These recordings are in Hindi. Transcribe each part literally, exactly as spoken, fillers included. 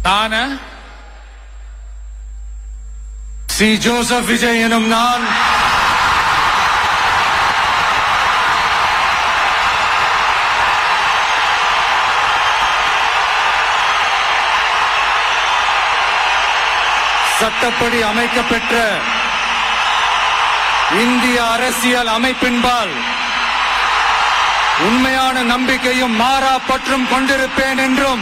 நான் சி ஜோசப் விஜய் எனும் நான் சட்டப்படி அமைக்கப்பெற்ற இந்திய அரசியல் அமைப்பின்பால் உண்மையான நம்பிக்கையும் மாறா பற்றும் கொண்டிருப்பேன் என்றும்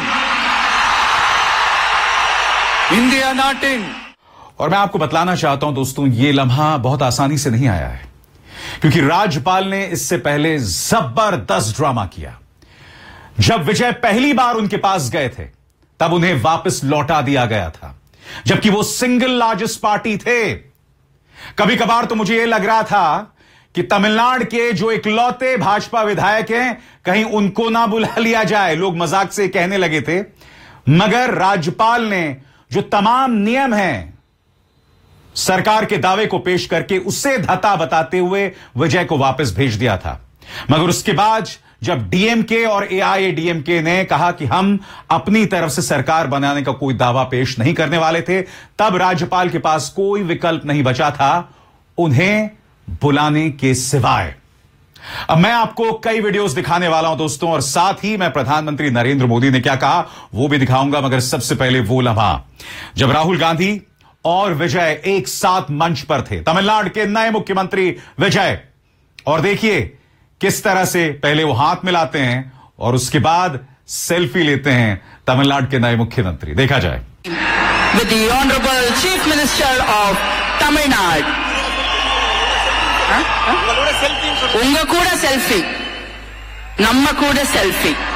इंडिया नाटिन। और मैं आपको बतलाना चाहता हूं दोस्तों, यह लम्हा बहुत आसानी से नहीं आया है, क्योंकि राज्यपाल ने इससे पहले जबरदस्त ड्रामा किया। जब विजय पहली बार उनके पास गए थे तब उन्हें वापस लौटा दिया गया था, जबकि वो सिंगल लार्जेस्ट पार्टी थे। कभी कभार तो मुझे यह लग रहा था कि तमिलनाडु के जो इकलौते भाजपा विधायक हैं कहीं उनको ना बुला लिया जाए, लोग मजाक से कहने लगे थे। मगर राज्यपाल ने जो तमाम नियम हैं सरकार के दावे को पेश करके उससे धता बताते हुए विजय को वापस भेज दिया था। मगर उसके बाद जब डीएमके और एआईएडीएमके ने कहा कि हम अपनी तरफ से सरकार बनाने का कोई दावा पेश नहीं करने वाले थे, तब राज्यपाल के पास कोई विकल्प नहीं बचा था उन्हें बुलाने के सिवाय। अब मैं आपको कई वीडियोस दिखाने वाला हूं दोस्तों, और साथ ही मैं प्रधानमंत्री नरेंद्र मोदी ने क्या कहा वो भी दिखाऊंगा। मगर सबसे पहले वो लम्हा जब राहुल गांधी और विजय एक साथ मंच पर थे, तमिलनाडु के नए मुख्यमंत्री विजय, और देखिए किस तरह से पहले वो हाथ मिलाते हैं और उसके बाद सेल्फी लेते हैं तमिलनाडु के नए मुख्यमंत्री। देखा जाए। With the Honorable Chief Minister of Tamil Nadu. உங்க கூட செல்ஃபி, நம்ம கூட செல்ஃபி.